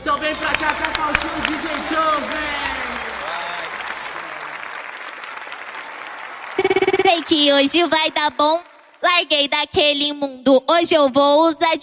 Então vem pra cá, Cacau Show, DJ Show, vem! Sei que hoje vai dar bom. Larguei daquele mundo, hoje eu vou usar de